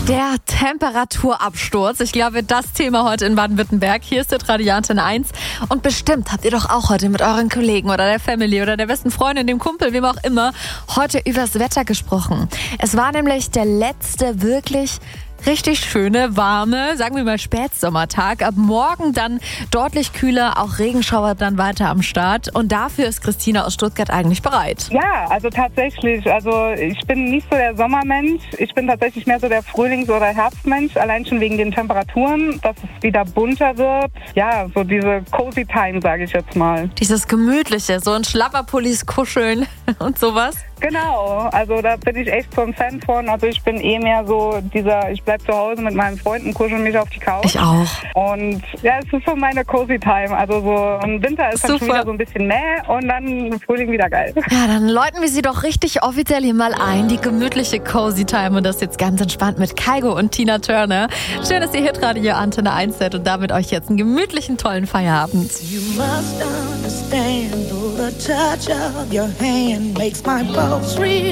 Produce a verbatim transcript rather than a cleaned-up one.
Der Temperaturabsturz. Ich glaube, das Thema heute in Baden-Württemberg. Hier ist der Radio Antenne eins. Und bestimmt habt ihr doch auch heute mit euren Kollegen oder der Family oder der besten Freundin, dem Kumpel, wem auch immer, heute übers Wetter gesprochen. Es war nämlich der letzte wirklich richtig schöne, warme, sagen wir mal Spätsommertag. Ab morgen dann deutlich kühler, auch Regenschauer dann weiter am Start. Und dafür ist Christina aus Stuttgart eigentlich bereit. Ja, also tatsächlich. Also ich bin nicht so der Sommermensch. Ich bin tatsächlich mehr so der Frühlings- oder Herbstmensch. Allein schon wegen den Temperaturen, dass es wieder bunter wird. Ja, so diese cozy Time, sage ich jetzt mal. Dieses Gemütliche, so in Schlapperpullis kuscheln und sowas. Genau, also da bin ich echt so ein Fan von. Also ich bin eh mehr so dieser, ich bleib zu Hause mit meinen Freunden, kuschel mich auf die Couch. Ich auch. Und ja, es ist so meine cozy Time. Also so im Winter ist dann schon wieder so ein bisschen mäh und dann im Frühling wieder geil. Ja, dann läuten wir sie doch richtig offiziell hier mal ein, die gemütliche cozy Time, und das jetzt ganz entspannt mit Kygo und Tina Turner. Schön, dass ihr Hitradio Antenne eins seid und damit euch jetzt einen gemütlichen, tollen Feierabend. You must understand, though the touch of your hand makes my pulse real.